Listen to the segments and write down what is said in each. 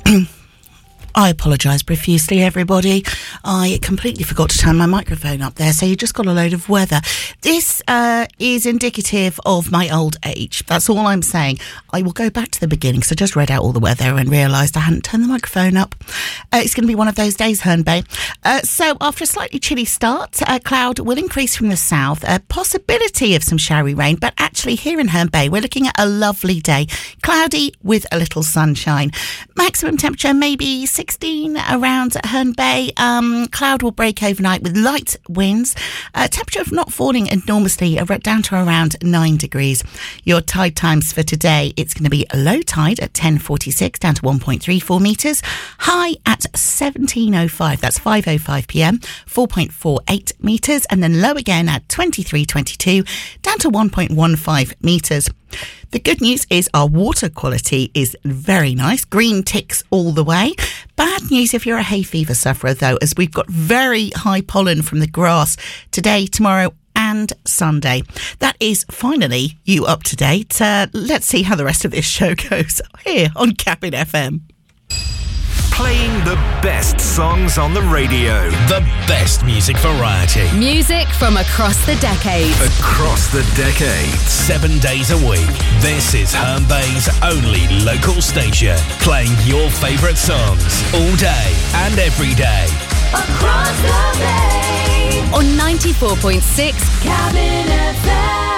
I apologise profusely, everybody. I completely forgot to turn my microphone up there, so you just got a load of weather. This is indicative of my old age. That's all I'm saying. I will go back to the beginning, so I just read out all the weather and realised I hadn't turned the microphone up. It's going to be one of those days, Herne Bay. So after a slightly chilly start, cloud will increase from the south. A possibility of some showery rain, but actually here in Herne Bay, we're looking at a lovely day. Cloudy with a little sunshine. Maximum temperature maybe 16 around Herne Bay. Cloud will break overnight with light winds. Temperature not falling enormously, down to around 9 degrees. Your tide times for today, it's going to be low tide at 10:46 down to 1.34 metres. High at 17:05, that's 5:05 p.m, 4.48 metres. And then low again at 23:22 down to 1.15 metres. The good news is our water quality is very nice. Green ticks all the way. Bad news if you're a hay fever sufferer, though, as we've got very high pollen from the grass today, tomorrow and Sunday. That is finally you up to date. Let's see how the rest of this show goes here on Cabin FM. Playing the best songs on the radio. The best music variety. Music from across the decades. Across the decades. 7 days a week. This is Herne Bay's only local station. Playing your favourite songs all day and every day. Across the bay. On 94.6 Cabin FM.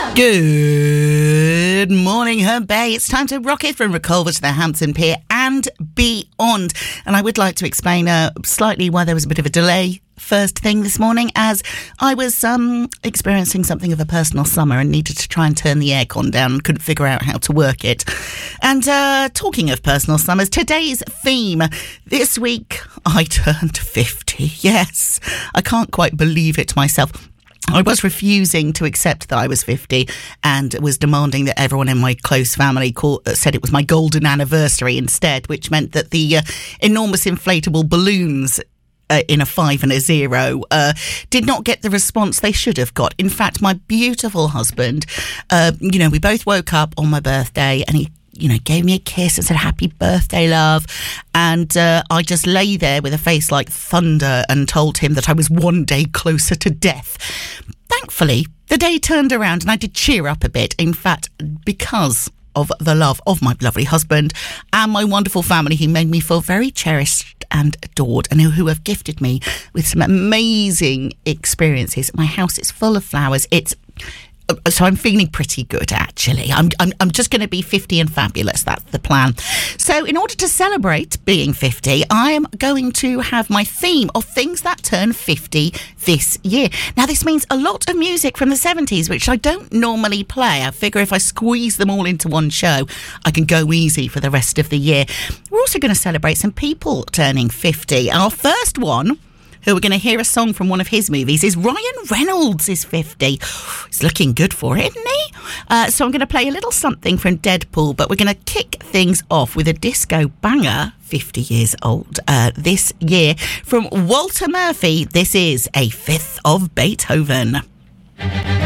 Good morning, Herne Bay. It's time to rock it from Reculver to the Hampton Pier and beyond. And I would like to explain slightly why there was a bit of a delay first thing this morning, as I was experiencing something of a personal summer and needed to try and turn the aircon down and couldn't figure out how to work it. And talking of personal summers, today's theme this week, I turned 50. Yes, I can't quite believe it myself. I was refusing to accept that I was 50 and was demanding that everyone in my close family said it was my golden anniversary instead, which meant that the enormous inflatable balloons in a 5 and a 0 did not get the response they should have got. In fact, my beautiful husband, we both woke up on my birthday and he gave me a kiss and said, "Happy birthday, love." And I just lay there with a face like thunder and told him that I was one day closer to death. Thankfully, the day turned around and I did cheer up a bit. In fact, because of the love of my lovely husband and my wonderful family, who made me feel very cherished and adored, and who have gifted me with some amazing experiences. My house is full of flowers. So I'm feeling pretty good, actually. I'm just going to be 50 and fabulous. That's the plan. So in order to celebrate being 50, I am going to have my theme of things that turn 50 this year. Now, this means a lot of music from the 70s, which I don't normally play. I figure if I squeeze them all into one show, I can go easy for the rest of the year. We're also going to celebrate some people turning 50. Our first one, who we're going to hear a song from one of his movies, is Ryan Reynolds is 50. He's looking good for it, isn't he? So I'm going to play a little something from Deadpool, but we're going to kick things off with a disco banger, 50 years old this year, from Walter Murphy. This is A Fifth of Beethoven.